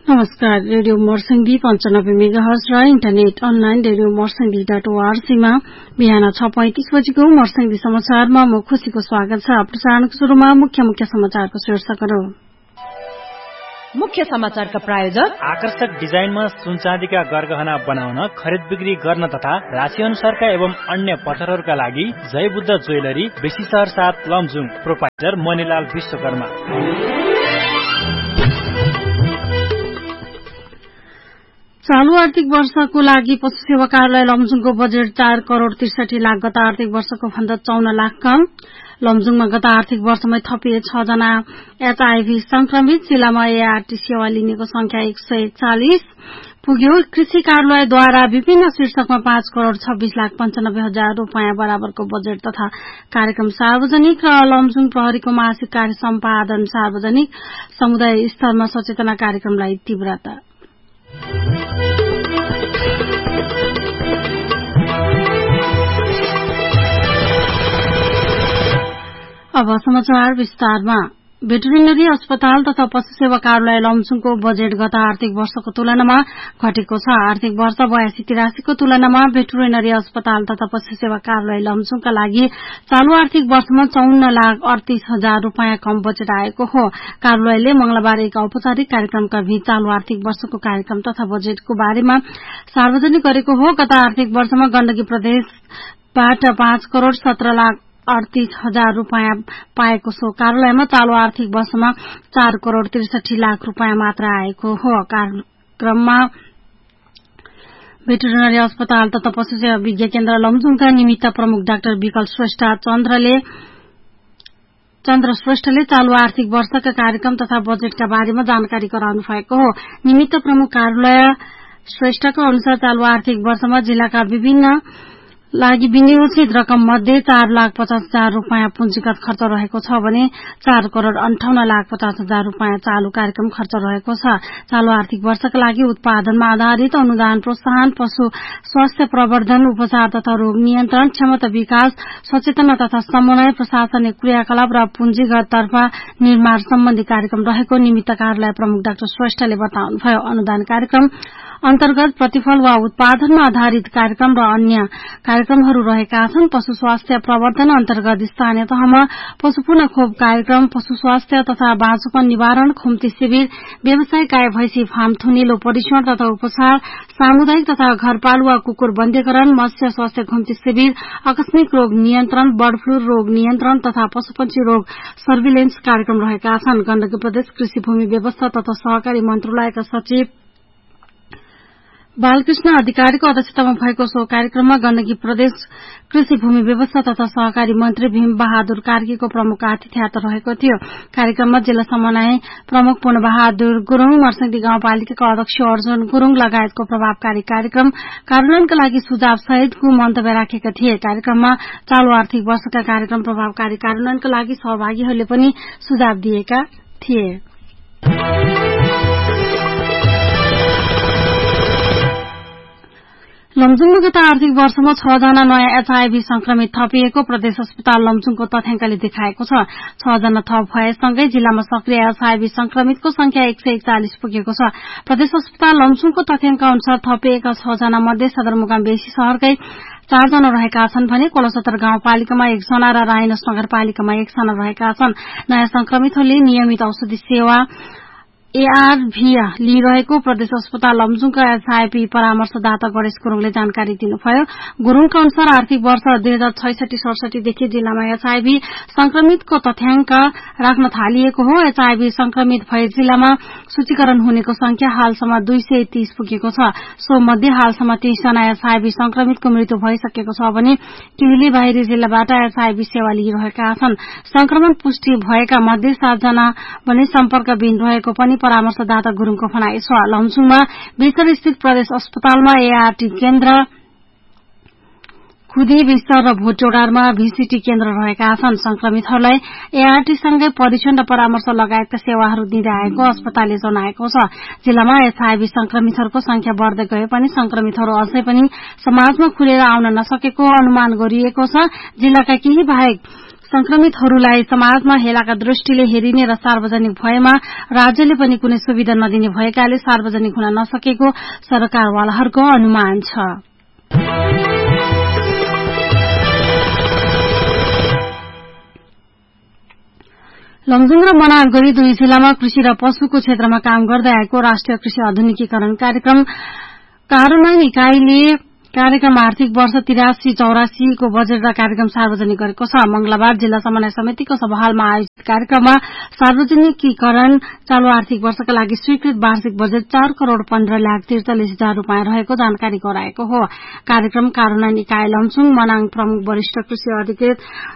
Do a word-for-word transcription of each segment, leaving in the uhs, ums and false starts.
नमस्कार। रेडियो मर्सिङ्गी पञ्चानब्बे मेगाहर्ज र इन्टरनेट अनलाइन रेडियो मर्सिङ्गी डट ओआरसीमा बिहान छ पैंतिस बजेको मर्सिङ्गी समाचारमा म खुशीको स्वागत छ। प्रसारणको शुरूमा मुख्य मुख्य समाचारको शीर्षकहरू। मुख्य समाचारका प्रायोजक आकर्षक डिजाइनमा सुनचाँदीका गरगहना बनाउन, खरिद बिक्री गर्न तथा राशि अनुसारका एवं अन्य पत्थरहरूका लागि जय बुद्ध ज्वेलरी, बेसी शहर सात, लमजुङ। प्रोपाइटर मणिलाल विश्वकर्मा। चालू आर्थिक वर्षको लागि पशु सेवा कार्यालय लमजुङको बजेट चार करोड़ त्रिसठी लाख गत आर्थिक वर्षको भन्दा चौन्न लाख कम। लमजुङमा गत आर्थिक वर्षमै थपिए छ जना एचआईभी संक्रमित। जिल्लामा एआरटी सेवा लिनेको संख्या एक सय एकचालिस पुग्यो। कृषि कार्यालयद्वारा विभिन्न शीर्षकमा पाँच करोड़ छब्बीस लाख पञ्चानब्बे हजार रूपियाँ बराबरको बजेट तथा कार्यक्रम सार्वजनिक। र लमजुङ प्रहरीको मासिक कार्य सम्पादन सार्वजनिक। समुदाय स्तरमा सचेतना कार्यक्रमलाई तीव्रता। अब समाचार विस्तारमा। भेटरिनरी अस्पताल तथा पशु सेवा कार्यालय लमजुङको बजेट गत आर्थिक वर्षको तुलनामा घटेको छ। आर्थिक वर्ष बयासी तिरासीको तुलनामा भेटरिनरी अस्पताल तथा पशु सेवा कार्यालय लमजुङका लागि चालू आर्थिक वर्षमा चौन्न लाख अड़तीस हजार रूपियाँ कम बजेट आएको हो। कार्यालयले मंगलबार एक औपचारिक कार्यक्रमका बीच चालू आर्थिक वर्षको कार्यक्रम तथा बजेटको बारेमा सार्वजनिक गरेको हो। गत आर्थिक वर्षमा गण्डकी प्रदेशबाट पाँच करोड़ सत्र लाख अड़तीस हजार रूपियाँ पाएको सो कार्यालयमा चालू आर्थिक वर्षमा चार करोड़ त्रिसठी लाख रूपियाँ मात्र आएको हो। कार्यक्रममा भेटरिनरी अस्पताल तथा पशु सेवा विज्ञ केन्द्र लमजुङका निमित्त प्रमुख डाक्टर विकल श्रेष्ठ चन्द्रले चन्द्र श्रेष्ठले चालू आर्थिक वर्षका कार्यक्रम तथा बजेटका बारेमा जानकारी गराउनु भएको हो। निमित्त प्रमुख कार्यालय श्रेष्ठका अनुसार चालू आर्थिक वर्षमा जिल्लाका विभिन्न लागि विनियोजित रकम मध्ये चार लाख पचास हजार रूपियाँ पुँजीगत खर्च रहेको छ भने चार करोड़ अन्ठाउन्न लाख पचास हजार रूपियाँ चालू कार्यक्रम खर्च रहेको छ। चालू आर्थिक वर्षका लागि उत्पादनमा आधारित अनुदान, प्रोत्साहन, पशु स्वास्थ्य प्रवर्धन, उपचार तथा रोग नियन्त्रण, क्षमता विकास, सचेतना तथा समन्वय, प्रशासनिक क्रियाकलाप र पुँजीगत तर्फ निर्माण सम्बन्धी कार्यक्रम रहेको निमित्त कार्यालय प्रमुख डाक्टर श्रेष्ठले बताउनुभयो। अनुदान कार्यक्रम अन्तर्गत प्रतिफल वा उत्पादनमा आधारित कार्यक्रम र अन्य कार्यक्रमहरू रहेका छन्। पशु स्वास्थ्य प्रवर्धन अन्तर्गत स्थानीय तहमा पशु पुनः खोप कार्यक्रम, पशु स्वास्थ्य तथा बाँझोपन निवारण, खुम्ती शिविर, व्यवसाय गाई भैंसी फार्म, थुनिलो परीक्षण तथा उपचार, सामुदायिक तथा घरपालुवा कुकुर बन्धीकरण, मत्स्य स्वास्थ्य खुम्ती शिविर, आकस्मिक रोग नियन्त्रण, बर्ड फ्लू रोग नियन्त्रण तथा पशुपक्षी रोग सर्भिलेन्स कार्यक्रम रहेका छन्। गण्डकी प्रदेश कृषि भूमि व्यवस्था तथा सहकारी मन्त्रालयका सचिव बालकृष्ण अधिकारीको अध्यक्षतामा भएको सो कार्यक्रममा गण्डकी प्रदेश कृषि भूमि व्यवस्था तथा सहकारी मन्त्री भीम बहादुर कार्कीको प्रमुख आतिथ्यता रहेको थियो। कार्यक्रममा जिल्ला समन्वय प्रमुख पूर्ण बहादुर गुरूङ, मर्सिङ्गी गाउँपालिकाका अध्यक्ष अर्जुन गुरूङ लगायतको प्रभावकारी कार्यक्रम कार्यान्वयनका लागि सुझाव सहितको मन्तव्य राखेका थिए। कार्यक्रममा चालू आर्थिक वर्षका कार्यक्रम प्रभावकारी कार्यान्वयनका लागि सहभागीहरूले पनि सुझाव दिएका थिए। लमजुङमा गत आर्थिक वर्षमा छ जना नयाँ एचआईभी संक्रमित थपिएको प्रदेश अस्पताल लमजुङको तथ्याङ्कले देखाएको छ। छ जना थप भएसँगै जिल्लामा सक्रिय एचआईभी संक्रमितको संख्या एक सय एकचालिस पुगेको छ। प्रदेश अस्पताल लमजुङको तथ्याङ्क अनुसार थपिएका छ जना मध्ये सदरमुकाम बेसी शहरकै चारजना रहेका छन् भने कोलसतर गाउँपालिकामा एकजना र राइनस नगरपालिकामा एकजना रहेका छन्। नयाँ संक्रमितहरूले नियमित औषधि सेवा एआरभी लिइरहेको प्रदेश अस्पताल लमजुङका एचआईभी परामर्शदाता गणेश गुरूङले जानकारी दिनुभयो। गुरूङका अनुसार आर्थिक वर्ष दुई हजार छैसठी सडसठीदेखि जिल्लामा एचआईभी संक्रमितको तथ्याङ्क राख्न थालिएको हो। एचआईभी संक्रमित भए जिल्लामा सूचीकरण हुनेको संख्या हालसम्म दुई सय तीस पुगेको छ। सो मध्ये हालसम्म तीस जना एचआईभी संक्रमितको मृत्यु भइसकेको छ भने केहीले बाहिरी जिल्लाबाट एचआईभी सेवा लिइरहेका छन्। संक्रमण पुष्टि भएका मध्ये सातजना भने सम्पर्कविहीन रहेको पनि परामर्शदाता गुरूङको भनाइ छ। लमजुङमा बिस्तर स्थित प्रदेश अस्पतालमा एआरटी केन्द्र, खुदी बिस्तर र भोटोडारमा भीसीटी केन्द्र रहेका छन्। संक्रमितहरूलाई एआरटी सँगै परीक्षण र परामर्श लगायतका सेवाहरू दिँदै आएको अस्पतालले जनाएको छ। जिल्लामा एचआईभी संक्रमितहरूको संख्या बढ़दै गए पनि संक्रमितहरू अझै पनि समाजमा खुलेर आउन नसकेको अनुमान गरिएको छ। जिल्लाका केही बाहेक संक्रमितहरूलाई समाजमा हेलाका दृष्टिले हेरिने र सार्वजनिक भएमा राज्यले पनि कुनै सुविधा नदिने भएकाले सार्वजनिक हुन नसकेको सरकारवालाहरूको अनुमान छ। लमजुङ र मनाङ गरी दुई जिल्लामा कृषि र पशुको क्षेत्रमा काम गर्दै आएको राष्ट्रिय कृषि आधुनिकीकरण कार्यक्रम कार्यान्वयन इकाइले कार्यक्रम आर्थिक वर्ष तिरासी चौरासीको बजेट र कार्यक्रम सार्वजनिक गरेको छ। मंगलबार जिल्ला समन्वय समितिको सभाहालमा आयोजित कार्यक्रममा सार्वजनिकीकरण चालू आर्थिक वर्षका लागि स्वीकृत वार्षिक बजेट चार करोड़ पन्ध्र लाख त्रिचालिस हजार रूपियाँ रहेको जानकारी गराएको हो। कार्यक्रम कार्यान्वयन इकाइ लमजुङ मनाङ प्रमुख वरिष्ठ कृषि अधिकृत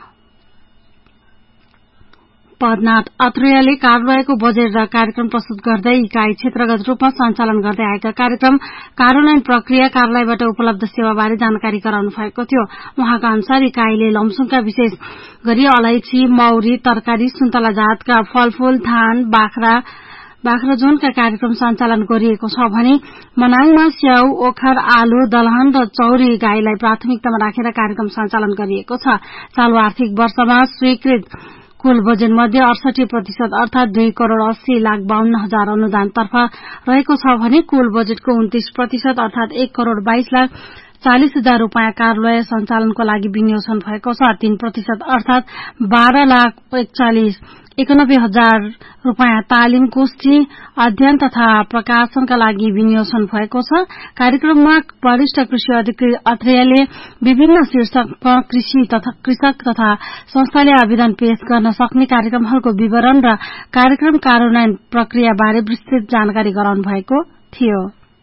पदनाथ अत्रेयाले कार्यालयको बजेट र कार्यक्रम प्रस्तुत गर्दै इकाइ क्षेत्रगत रूपमा सञ्चालन गर्दै आएका कार्यक्रम कार्यान्वयन प्रक्रिया कार्यालयबाट उपलब्ध सेवाबारे जानकारी गराउनु भएको थियो। उहाँका अनुसार इकाइले लमजुङका विशेष गरी अलैची, मौरी, तरकारी, सुन्तला जातका फलफूल, धान, बाख्रा बाख्रा जोनका कार्यक्रम सञ्चालन गरिएको छ भने मनाङमा स्याउ, ओखर, आलु, दलहन र चौरी गाईलाई प्राथमिकतामा राखेर कार्यक्रम सञ्चालन गरिएको छ। चालू आर्थिक वर्षमा स्वीकृत कुल बजेट मध्ये अडसठी प्रतिशत अर्थात दुई करोड़ अस्सी लाख बाहन्न हजार अनुदानतर्फ रहेको छ भने कुल बजेटको उन्तीस प्रतिशत अर्थात एक करोड़ बाइस लाख चालिस हजार रूपियाँ कार्यालय सञ्चालनको लागि विनियोजन भएको छ। तीन प्रतिशत अर्थात बाह्र लाख एकचालिस एकानब्बे हजार रूपियाँ तालिम, कुस्ती, अध्ययन तथा प्रकाशनका लागि विनियोजन भएको छ। कार्यक्रममा वरिष्ठ कृषि अधिकृत अत्रेयाले विभिन्न शीर्षकमा कृषि तथा कृषक तथा संस्थाले आवेदन पेश गर्न सक्ने कार्यक्रमहरूको विवरण र कार्यक्रम कार्यान्वयन प्रक्रियाबारे विस्तृत जानकारी गराउनु भएको थियो।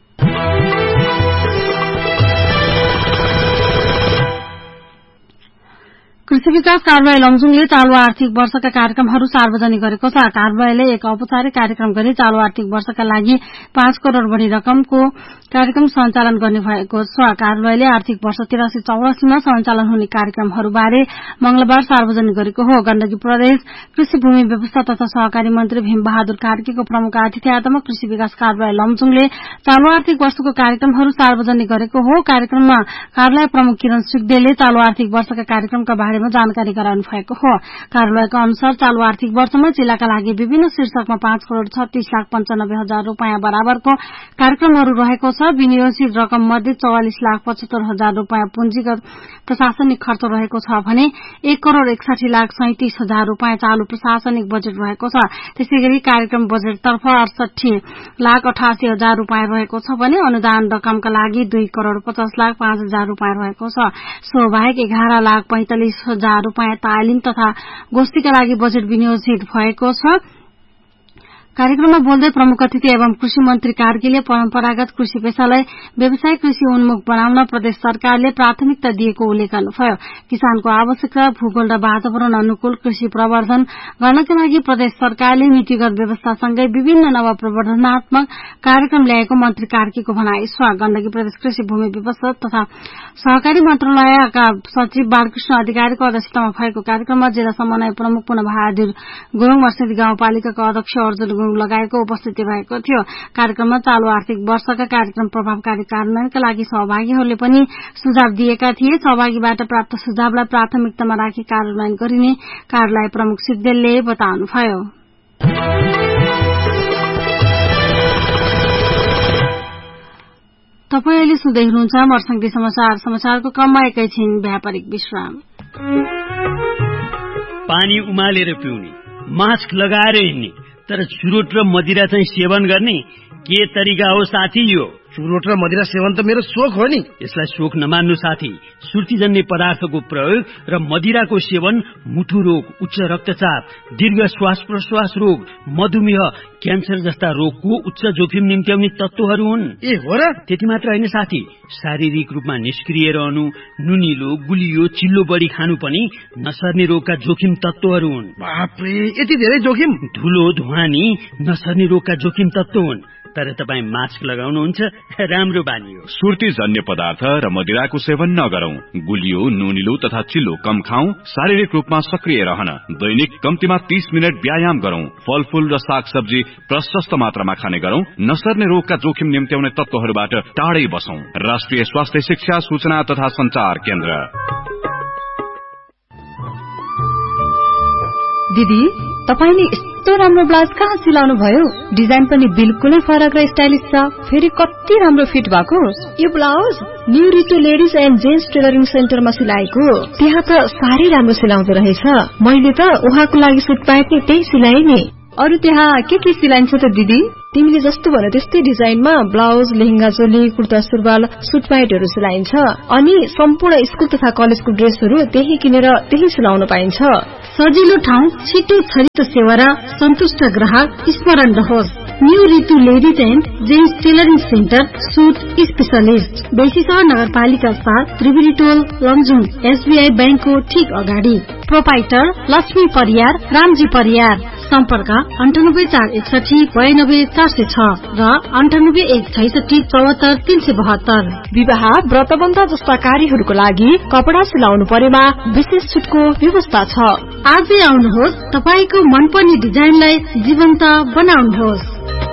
कृषि विकास कार्यालय लमजुङले चालू आर्थिक वर्षका कार्यक्रमहरू सार्वजनिक गरेको छ। कार्यालयले एक औपचारिक कार्यक्रम गरी चालू आर्थिक वर्षका लागि पाँच करोड़ बढ़ी रकमको कार्यक्रम सञ्चालन गर्ने भएको छ। कार्यालयले आर्थिक वर्ष तिरासी चौरासीमा सञ्चालन हुने कार्यक्रमहरूबारे मंगलबार सार्वजनिक गरेको हो। गण्डकी प्रदेश कृषि भूमि व्यवस्था तथा सहकारी मन्त्री भीम बहादुर कार्कीको प्रमुख आतिथ्यतामा कृषि विकास कार्यालय लमजुङले चालू आर्थिक वर्षको कार्यक्रमहरू सार्वजनिक गरेको हो। कार्यक्रममा कार्यालय प्रमुख किरण सिग्देलले चालू आर्थिक वर्षका कार्यक्रमका बारेमा जानकारी गराउनु भएको हो। कार्यालयका अनुसार चालू आर्थिक वर्षमा जिल्लाका लागि विभिन्न शीर्षकमा पाँच करोड़ छत्तीस लाख पञ्चानब्बे हजार रूपियाँ बराबरको कार्यक्रमहरू रहेको छ। विनियोजित रकम मध्ये चौवालिस लाख पचहत्तर हजार रूपियाँ पुँजीगत प्रशासनिक खर्च रहेको छ भने एक करोड़ एकसाठी लाख सैंतिस हजार रूपियाँ चालू प्रशासनिक बजेट रहेको छ। त्यसैगरी कार्यक्रम बजेटतर्फ अडसठी लाख अठासी हजार रूपियाँ रहेको छ भने अनुदान रकमका लागि दुई करोड़ पचास लाख पाँच हजार रूपियाँ रहेको छ। सो बाहेक एघार लाख पैंतालिस हजार रूपियाँ तालिम तथा गोष्ठीका लागि बजेट विनियोजित भएको छ। कार्यक्रममा बोल्दै प्रमुख अतिथि एवं कृषि मन्त्री कार्कीले परम्परागत कृषि पेशालाई व्यवसाय कृषि उन्मुख बनाउन प्रदेश सरकारले प्राथमिकता दिएको उल्लेख गर्नुभयो। किसानको आवश्यकता, भूगोल र वातावरण अनुकूल कृषि प्रवर्धन गर्नका लागि प्रदेश सरकारले नीतिगत व्यवस्थासँगै विभिन्न नव प्रवर्धनात्मक कार्यक्रम ल्याएको मन्त्री कार्कीको भनाइ छ। गण्डकी प्रदेश कृषि भूमि व्यवस्था तथा सहकारी मन्त्रालयका सचिव बालकृष्ण अधिकारीको अध्यक्षतामा भएको कार्यक्रममा जिल्ला समन्वय प्रमुख पुनः बहादुर गुरूङ, मर्सिदी गाउँपालिकाका अध्यक्ष अर्जुन गुरूङ लगायतको उपस्थिति रहेको थियो। कार्यक्रममा चालू आर्थिक वर्षका कार्यक्रम प्रभावकारी कार्यान्वयनका लागि सहभागीहरूले पनि सुझाव दिएका थिए। सहभागीबाट प्राप्त सुझावलाई प्राथमिकतामा राखी कार्यान्वयन गरिने कार्यालय प्रमुख सिग्देलले बताउनुभयो। तपाईं अहिले सुन्दै हुनुहुन्छ मर्सङदी समाचार। समाचारको क्रममा एकैछिन व्यापारिक विश्राम। पानी उमालेर पिउने, मास्क लगाएर हिँड्ने, तर चुरोट र मदिरा चाहिँ सेवन गर्ने के तरिका हो साथी? यो चुरोट र मदिरा सेवन त मेरो शोक हो नि। यसलाई शोक नमान्नु साथी। सुर्तीजन्य पदार्थको प्रयोग र मदिराको सेवन मुटु रोग, उच्च रक्तचाप, दीर्घ श्वास प्रश्वास रोग, मधुमेह, क्यान्सर जस्ता रोगको उच्च जोखिम निम्त्याउने तत्वहरू हुन्। ए हो र? त्यति मात्र होइन साथी, शारीरिक रूपमा निष्क्रिय रहनु, नुनिलो, गुलियो, चिल्लो बढी खानु पनि नसर्ने रोगका जोखिम तत्वहरू हुन्। बापरे, यति धेरै जोखिम? धुलो, धुवानी नसर्ने रोगका जोखिम तत्व हुन्। तर तपाईँ मास्क लगाउनुहुन्छ, राम्रो बानी हो। सुर्तीजन्य पदार्थ र मदिराको सेवन नगरौं। गुलियो, नुनिलो तथा चिल्लो कम खाऊ। शारीरिक रूपमा सक्रिय रहन दैनिक कम्तीमा तीस मिनट व्यायाम गरौं। फलफूल र साग सब्जी प्रशस्त मात्रामा खाने गरौं। नसर्ने रोगका जोखिम निम्त्याउने तत्वहरूबाट टाढै बसौं। राष्ट्रिय स्वास्थ्य शिक्षा सूचना तथा संचार केन्द्र। दिदी तपाईले यस्तो राम्रो ब्लाउज कहाँ सिलाउनु भयो? डिजाइन पनि बिल्कुलै फरक र स्टाइलिश छ, फेरि कति राम्रो फिट भएको। यो blouse new रिटो ladies and gents tailoring सेन्टरमा सिलाएको। त्यहाँ त साह्रै राम्रो सिलाउँदो रहेछ। मैले त उहाँको लागि सुट प्यान्ट नि त्यही सिलाएँ नि। अरु त्यहाँ के के सिलाइन्छ त दिदी? तिमीले जस्तो भने त्यस्तै डिजाइनमा ब्लाउज, लेहेंगा चोली, कुर्ता सुरुवाल, सुट प्यान्टहरू सिलाइन्छ। अनि सम्पूर्ण स्कुल तथा कलेजको ड्रेसहरू त्यही किनेर त्यही सिलाउन पाइन्छ। सजिलो ठाउँ, छिटो छरितो सेवा र सन्तुष्ट ग्राहक स्मरण रहोस्। New Ritu ladies and gents tailoring centre, suit specialist, बेसीसर नगरपालिका साथ, त्रिवेणी टोल, लमजुङ, एसबीआई बैंकको ठीक अगाडि। प्रोपाइटर लक्ष्मी परियार, रामजी परियार। सम्पर्क अन्ठानब्बे चार एकसठी बयानब्बे चार सय छ र अन्ठानब्बे एक छैसठी चौहत्तर तीन सय बहत्तर। विवाह, व्रतबन्ध जस्ता कार्यहरूको लागि कपडा सिलाउनु परेमा विशेष छुटको व्यवस्था छ। आजै आउनुहोस्, तपाईको मनपर्ने डिजाइनलाई जीवन्त बनाउनुहोस्।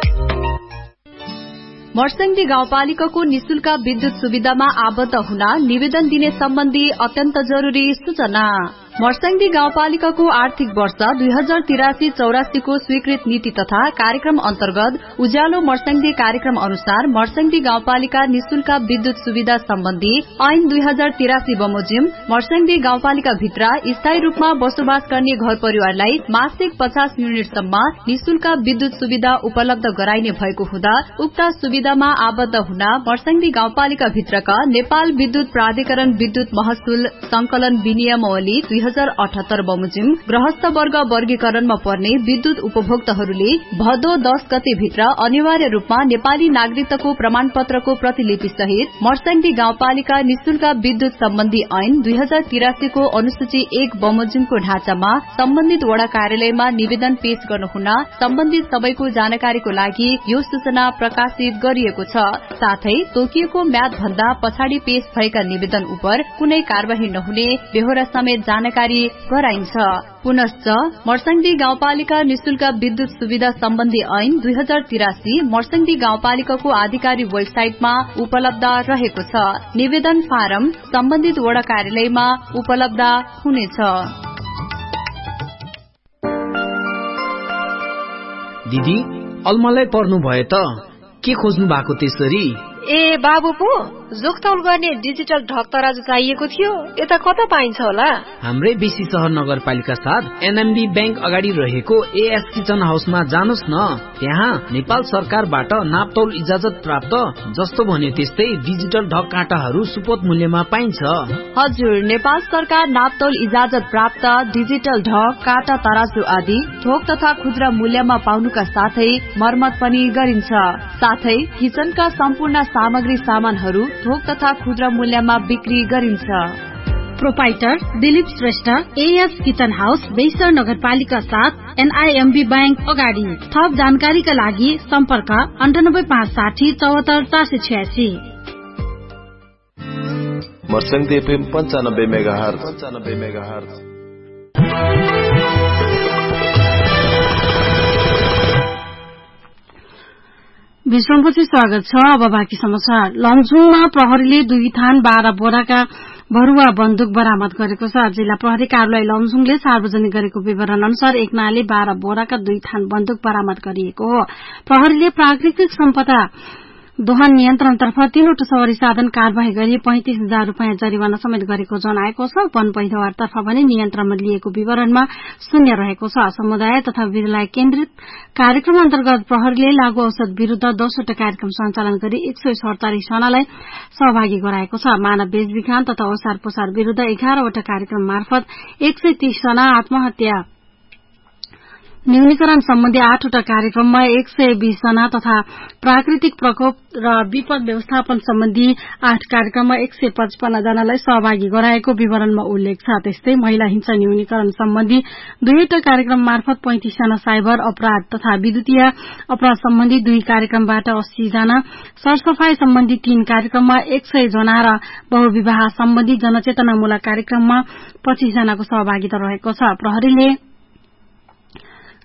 मर्स्याङ्दी गाउँपालिकाको निशुल्क विद्युत सुविधामा आबद्ध हुन निवेदन दिने सम्बन्धी अत्यन्त जरुरी सूचना। मर्स्याङ्दी गाउँपालिकाको आर्थिक वर्ष दुई हजार तिरासी चौरासी को स्वीकृत नीति तथा कार्यक्रम अन्तर्गत उज्यालो मर्स्याङ्दी कार्यक्रम अनुसार मर्स्याङ्दी गाउँपालिका निशुल्क विद्युत सुविधा सम्बन्धी ऐन दुई हजार तिरासी बमोजिम मर्स्याङ्दी गाउँपालिका भित्र स्थायी रूपमा बसोबास गर्ने घर परिवारलाई मासिक पचास युनिटसम्म निशुल्क विद्युत सुविधा उपलब्ध गराइने भएको हुँदा उक्त सुविधामा आबद्ध हुन मर्स्याङ्दी गाउँपालिका भित्रका नेपाल विद्युत प्राधिकरण विद्युत महसुल संकलन विनियमावली दुई हजार अठहत्तर बमोजिम गृहस्थ वर्ग वर्गीकरणमा पर्ने विद्युत उपभोक्ताहरूले भदौ दस गते भित्र अनिवार्य रूपमा नेपाली नागरिकताको प्रमाण पत्रको प्रतिलिपि सहित मर्स्याङ्दी गाउँपालिका निशुल्क विद्युत सम्बन्धी ऐन दुई हजार तिरासी को अनुसूची एक बमोजिमको ढाँचामा सम्बन्धित वडा कार्यालयमा निवेदन पेश गर्नुहुन सम्बन्धित सबैको जानकारीको लागि यो सूचना प्रकाशित गरिएको छ। साथै तोकिएको म्याद भन्दा पछाडि पेश भएका निवेदन उप कुनै कार्यवाही नहुने बेहोरा समेत जानकारी गराइन्छ। पुनश्च मर्स्याङ्दी गाउँपालिका निशुल्क विद्युत सुविधा सम्बन्धी ऐन दुई हजार तिरासी मर्स्याङ्दी गाउँपालिकाको आधिकारिक वेबसाइटमा उपलब्ध रहेको छ। निवेदन फारम सम्बन्धित वडा कार्यालयमा उपलब्ध हुनेछ। दिदी अलमलै पर्नु भयो त के खोज्नु भएको त्यसरी? ए बाबु पो जोखतौल गर्ने डिजिटल ढक तराजु चाहिएको थियो, यता कता पाइन्छ होला? हाम्रै बेसी शहर नगरपालिका साथ एनएमबी बैंक अगाडि रहेको एएस किचन हाउसमा जानुस् न। त्यहाँ नेपाल सरकारबाट नापतौल इजाजत प्राप्त जस्तो भन्यो त्यस्तै डिजिटल ढक काँटाहरू सुपथ मूल्यमा पाइन्छ। हजुर, नेपाल सरकार नापतौल इजाजत प्राप्त डिजिटल ढक काँटा तराजु आदि थोक तथा खुद्रा मूल्यमा पाउनुका साथै मर्मत पनि गरिन्छ। साथै किचनका सम्पूर्ण सामग्री सामानहरू थोक तथा खुद्रा मूल्यमा बिक्री गरिन्छ। Proprietor Dilip Shrestha, as kitchen house, बेसर नगरपालिका साथ, एनआईएमबी बैंक अगाडि। थप जानकारीका लागि सम्पर्क अन्ठानब्बे पाँच साठी चौहत्तर चार सय छयासी। मर्स्याङ्दी एफएम पञ्चानब्बे मेगाहर्ज पञ्चानब्बे मेगाहर्ज। विश्रामपछि स्वागत छ। अब बाँकी समाचार। लमजुङमा प्रहरीले दुई थान बाह्र बोराका भरुवा बन्दुक बरामद गरेको छ। जिल्ला प्रहरी कार्यालय लमजुङले सार्वजनिक गरेको विवरण अनुसार एक नाले बाह्र बोराका दुई थान बन्दुक बरामद गरिएको हो। प्रहरीले प्राकृतिक सम्पदा दोहन नियन्त्रणतर्फ तीनवटा सवारी साधन कार्यवाही गरी पैंतिस हजार रूपियाँ जरिवाना समेत गरेको जनाएको छ। वन पैदावारतर्फ भने नियन्त्रणमा लिएको विवरणमा शून्य रहेको छ। समुदाय तथा विधिलाई केन्द्रित कार्यक्रम अन्तर्गत प्रहरीले लागू औषध विरूद्ध दसवटा कार्यक्रम सञ्चालन गरी एक सय सड़चालिस जनालाई सहभागी गराएको छ। मानव बेचबिखान तथा ओसार पोसार विरूद्ध एघारवटा कार्यक्रम मार्फत एक सय तीस जना, आत्महत्या न्यूनीकरण सम्बन्धी आठवटा कार्यक्रममा एक सय बीस जना तथा प्राकृतिक प्रकोप र विपद व्यवस्थापन सम्बन्धी आठ कार्यक्रममा एक सय पचपन्न जनालाई सहभागी गराएको विवरणमा उल्लेख छ। त्यस्तै महिला हिंसा न्यूनीकरण सम्बन्धी दुईवटा कार्यक्रम मार्फत पैंतिस जना, साइबर अपराध तथा विद्युतीय अपराध सम्बन्धी दुई कार्यक्रमबाट अस्सी जना, सरसफाई सम्बन्धी तीन कार्यक्रममा एक सय जना र बहुविवाह सम्बन्धी जनचेतनामूलक कार्यक्रममा पच्चीस जनाको सहभागिता रहेको छ। प्रहरीले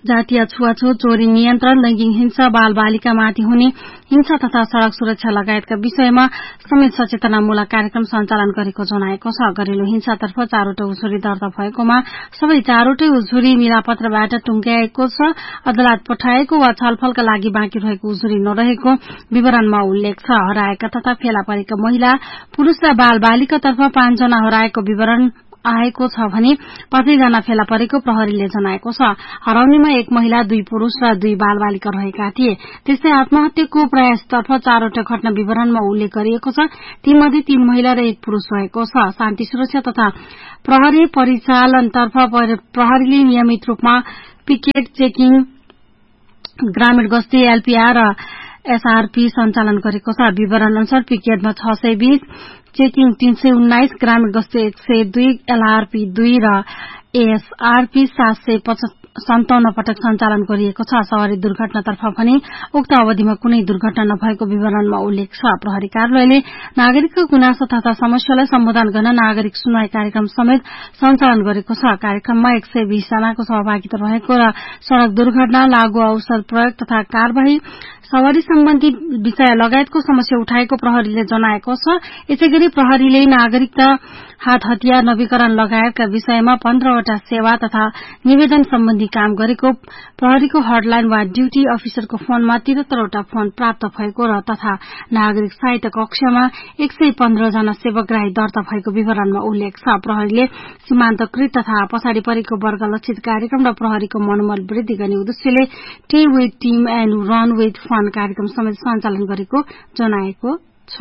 जातीय छुवाछुत, चोरी नियन्त्रण, लैंगिक हिंसा, बाल बालिकामाथि हुने हिंसा तथा सड़क सुरक्षा लगायतका विषयमा समेत सचेतनामूलक कार्यक्रम सञ्चालन गरेको जनाएको छ। घरेलु हिंसातर्फ चारवटा उजुरी दर्ता भएकोमा सबै चारवटै उजुरी मिलापत्रबाट टुंग्याएको छ। अदालत पठाएको वा छलफलका लागि बाँकी रहेको उजुरी नरहेको विवरणमा उल्लेख छ। हराएका तथा फेला परेका महिला, पुरूष र बाल बालिकातर्फ पाँचजना हराएको विवरण आएको छ भने पाँचैजना फेला परेको प्रहरीले जनाएको छ। हराउनेमा एक महिला, दुई पुरूष र दुई बाल बालिका रहेका थिए। त्यस्तै आत्महत्याको प्रयासतर्फ चारवटा घटना विवरणमा उल्लेख गरिएको छ। तीमध्ये तीन महिला र एक पुरूष रहेको छ। शान्ति सुरक्षा तथा प्रहरी परिचालनतर्फ प्रहरीले नियमित रूपमा पिकेट चेकिङ, ग्रामीण गस्ती, एलपीआर र एसआरपी सञ्चालन गरेको छ। विवरण अनुसार पिकेटमा छ सय बीस, चेकिङ तीन सय उन्नाइस, ग्रामीण गस्ती एक सय दुई, एलआरपी दुई र एसआरपी सात सय सन्ताउन्न पटक सञ्चालन गरिएको छ। सवारी दुर्घटनातर्फ भने उक्त अवधिमा कुनै दुर्घटना नभएको विवरणमा उल्लेख छ। प्रहरी कार्यालयले नागरिकको गुनासो तथा समस्यालाई सम्बोधन गर्न नागरिक सुनवाई कार्यक्रम समेत सञ्चालन गरेको छ। कार्यक्रममा एक सय बीस जनाको सहभागिता रहेको र सड़क दुर्घटना, लागू औषध प्रयोग तथा कार्यवाही, सवारी सम्बन्धी विषय लगायतको समस्या उठाएको प्रहरीले जनाएको छ। यसैगरी प्रहरीले नागरिकता, हात हतियार नवीकरण लगायतका विषयमा पन्ध्रवटा सेवा तथा निवेदन सम्बन्धी काम गरेको प्रहरीको हटलाइन वा ड्यूटी अफिसरको फोनमा त्रिहत्तरवटा फोन प्राप्त भएको र तथा नागरिक सहायता कक्षमा एक सय पन्ध्र जना सेवाग्राही दर्ता भएको विवरणमा उल्लेख छ। प्रहरीले सीमान्तकृत तथा पछाडि परेको वर्ग लक्षित कार्यक्रम र प्रहरीको मनोबल वृद्धि गर्ने उद्देश्यले T with team and run with fun कार्यक्रम समेत सञ्चालन गरेको जनाएको छ।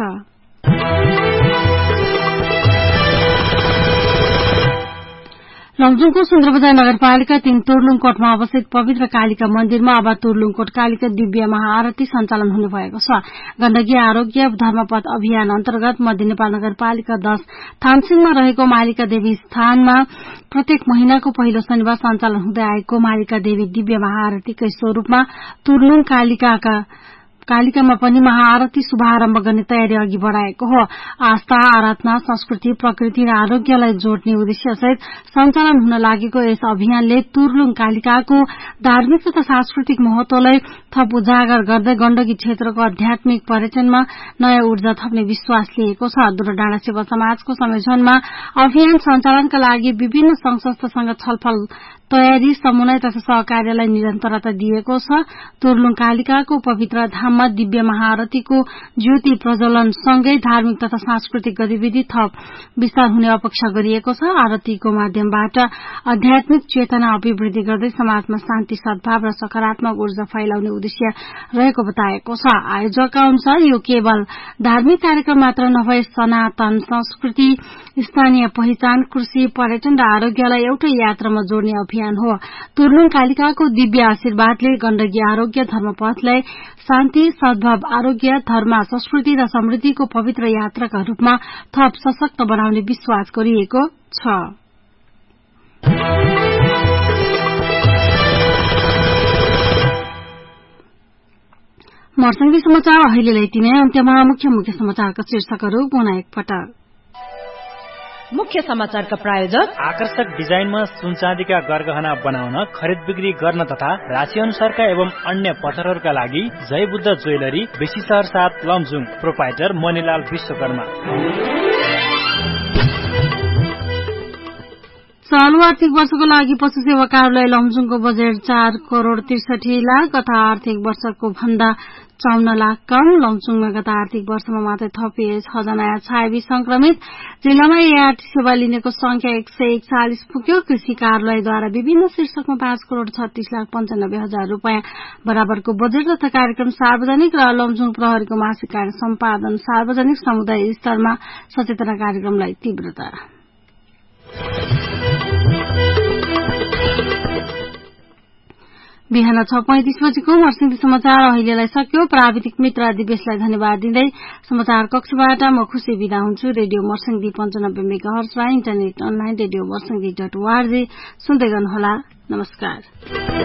लमजुङको सुन्द्रबजार नगरपालिका तीन तुर्लुङकोटमा अवस्थित पवित्र कालिका मन्दिरमा अब तुर्लुङकोट कालिका दिव्य महाआरती सञ्चालन हुने भएको छ। गण्डकी आरोग्य धर्मपथ अभियान अन्तर्गत मध्य नेपाल नगरपालिका दश थानसिङमा रहेको मालिका देवी स्थानमा प्रत्येक महिनाको पहिलो शनिबार सञ्चालन हुँदै आएको मालिका देवी दिव्य महाआरतीकै स्वरूपमा तुर्लुङ कालिकाका कालिकामा पनि महाआरती शुभारम्भ गर्ने तयारी अघि बढ़ाएको हो। आस्था, आराधना, संस्कृति, प्रकृति र आरोग्यलाई जोड्ने उद्देश्यसहित सञ्चालन हुन लागेको यस अभियानले तुर्लुङ कालिकाको धार्मिक तथा सांस्कृतिक महत्वलाई थप उजागर गर्दै गण्डकी क्षेत्रको आध्यात्मिक पर्यटनमा नयाँ ऊर्जा थप्ने विश्वास लिएको छ। दुर्डाँडा सेवा समाजको संयोजनमा अभियान सञ्चालनका लागि विभिन्न संघ संस्थासँग छलफल, तयारी, समन्वय तथा सहकार्यलाई निरन्तरता दिएको छ। तुर्लुङ कालिकाको पवित्र धाममा दिव्य महाआरतीको ज्योति प्रज्वलन सँगै धार्मिक तथा सांस्कृतिक गतिविधि थप विस्तार हुने अपेक्षा गरिएको छ। आरतीको माध्यमबाट आध्यात्मिक चेतना अभिवृद्धि गर्दै समाजमा शान्ति, सद्भाव र सकारात्मक ऊर्जा फैलाउने उद्देश्य रहेको बताएको छ। आयोजकका अनुसार यो केवल धार्मिक कार्यक्रम मात्र नभए सनातन संस्कृति, स्थानीय पहिचान, कृषि, पर्यटन र आरोग्यलाई एउटै यात्रामा जोड्ने अभियान हो। तुर्लुङ कालिकाको दिव्य आशीर्वादले गण्डकी आरोग्य धर्मपथलाई शान्ति, सद्भाव, आरोग्य, धर्म, संस्कृति र समृद्धिको पवित्र यात्राका रूपमा थप सशक्त बनाउने विश्वास गरिएको छ। मर्सङ्गी समाचार अहिलेलाई यति नै। अन्त्यमा मुख्य मुख्य समाचारका शीर्षकहरू पुनः एकपटक। मुख्य समाचारका प्रायोजक आकर्षक डिजाइनमा सुनचाँदीका गरगहना बनाउन, खरिद बिक्री गर्न तथा राशि अनुसारका एवं अन्य पत्थरहरूका लागि जय बुद्ध ज्वेलरी, बेसी शहर सात, लमजुङ। प्रोपाइटर मणिलाल विश्वकर्मा। चालू आर्थिक वर्षको लागि पशु सेवा कार्यालय लमजुङको बजेट चार करोड़ त्रिसठी लाख, गत आर्थिक वर्षको भन्दा चौन्न लाख कम। लमजुङमा गत आर्थिक वर्षमा मात्रै थपिए छ जना एचआईभी संक्रमित। जिल्लामा एआरटी सेवा लिनेको संख्या एक सय एकचालिस पुग्यो। कृषि कार्यालयद्वारा विभिन्न शीर्षकमा पाँच करोड़ छत्तीस लाख पञ्चानब्बे हजार रूपियाँ बराबरको बजेट तथा कार्यक्रम सार्वजनिक र लमजुङ प्रहरीको मासिक कार्य सम्पादन सार्वजनिक समुदाय स्तरमा सचेतना कार्यक्रमलाई तीव्रता। बिहान छ पैंतिस बजेको मर्सिङ समाचार अहिलेलाई सक्यो। प्राविधिक मित्र दिवेशलाई धन्यवाद दिँदै समाचार कक्षबाट म खुशी बिदा हुन्छु। रेडियो मर्सिङदी पञ्चानब्बे मेगाहर्ज र internet online radio मर्सिङदी dot ORG सुन्दै गर्नुहोला। नमस्कार।